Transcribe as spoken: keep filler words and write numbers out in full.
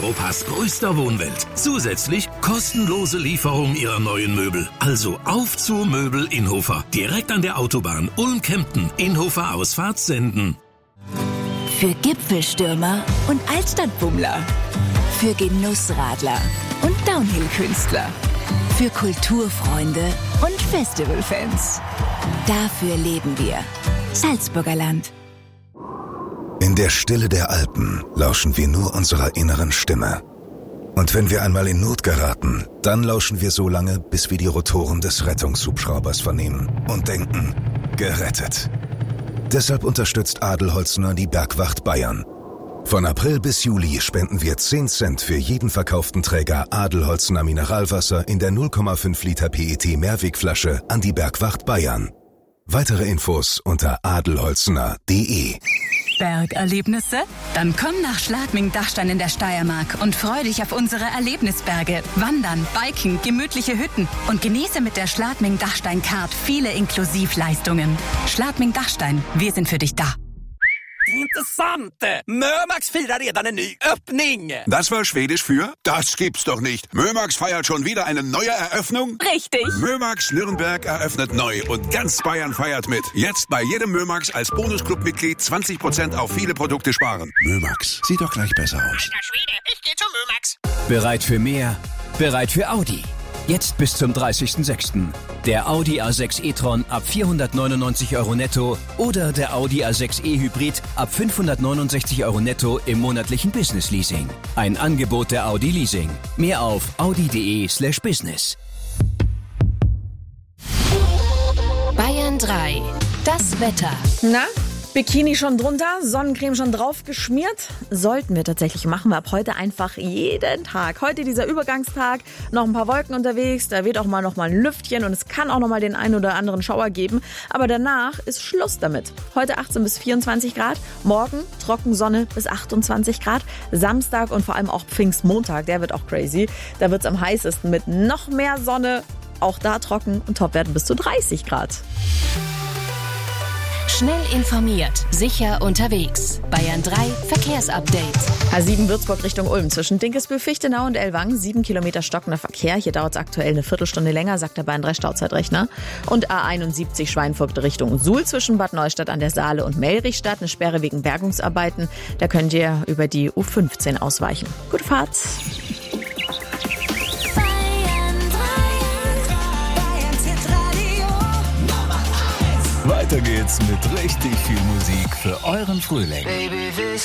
Europas größter Wohnwelt. Zusätzlich kostenlose Lieferung Ihrer neuen Möbel. Also auf zu Möbel Inhofer. Direkt an der Autobahn Ulm-Kempten. Inhofer Ausfahrt senden. Für Gipfelstürmer und Altstadtbummler. Für Genussradler und Downhill-Künstler. Für Kulturfreunde und Festivalfans. Dafür leben wir. Salzburger Land. In der Stille der Alpen lauschen wir nur unserer inneren Stimme. Und wenn wir einmal in Not geraten, dann lauschen wir so lange, bis wir die Rotoren des Rettungshubschraubers vernehmen und denken, gerettet. Deshalb unterstützt Adelholzner die Bergwacht Bayern. Von April bis Juli spenden wir zehn Cent für jeden verkauften Träger Adelholzner Mineralwasser in der null Komma fünf Liter P E T Mehrwegflasche an die Bergwacht Bayern. Weitere Infos unter adelholzner punkt de. Bergerlebnisse? Dann komm nach Schladming-Dachstein in der Steiermark und freu dich auf unsere Erlebnisberge. Wandern, Biken, gemütliche Hütten und genieße mit der Schladming-Dachstein-Card viele Inklusivleistungen. Schladming-Dachstein, wir sind für dich da. Intressant! Mömax firar redan en ny öppning! Das war Schwedisch für? Das gibt's doch nicht! Mömax feiert schon wieder eine neue Eröffnung? Richtig! Mömax Nürnberg eröffnet neu und ganz Bayern feiert mit. Jetzt bei jedem Mömax als Bonusclub-Mitglied zwanzig Prozent auf viele Produkte sparen. Mömax, sieht doch gleich besser aus. Alter Schwede, ich geh zu Mömax! Bereit für mehr? Bereit für Audi. Jetzt bis zum dreißigsten sechsten Der Audi A sechs e-tron ab vierhundertneunundneunzig Euro netto oder der Audi A sechs e-Hybrid ab fünfhundertneunundsechzig Euro netto im monatlichen Business Leasing. Ein Angebot der Audi Leasing. Mehr auf audi.de slash business. Bayern drei. Das Wetter. Na? Bikini schon drunter, Sonnencreme schon drauf geschmiert? Sollten wir tatsächlich machen wir ab heute einfach jeden Tag. Heute dieser Übergangstag, noch ein paar Wolken unterwegs, da wird auch mal noch mal ein Lüftchen und es kann auch noch mal den einen oder anderen Schauer geben. Aber danach ist Schluss damit. Heute achtzehn bis vierundzwanzig Grad, morgen Trockensonne bis achtundzwanzig Grad, Samstag und vor allem auch Pfingstmontag, der wird auch crazy. Da wird es am heißesten mit noch mehr Sonne, auch da trocken und Topwerten bis zu dreißig Grad. Schnell informiert, sicher unterwegs. Bayern drei Verkehrsupdate. A sieben Würzburg Richtung Ulm. Zwischen Dinkelsbühl, Fichtenau und Ellwangen. Sieben Kilometer stockender Verkehr. Hier dauert es aktuell eine Viertelstunde länger, sagt der Bayern drei Stauzeitrechner. Und A einundsiebzig Schweinfurt Richtung Suhl zwischen Bad Neustadt an der Saale und Melrichstadt. Eine Sperre wegen Bergungsarbeiten. Da könnt ihr über die U fünfzehn ausweichen. Gute Fahrt. Weiter geht's mit richtig viel Musik für euren Frühling.